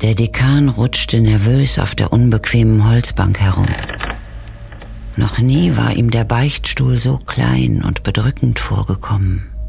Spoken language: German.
Der Dekan rutschte nervös auf der unbequemen Holzbank herum. Noch nie war ihm der Beichtstuhl so klein und bedrückend vorgekommen.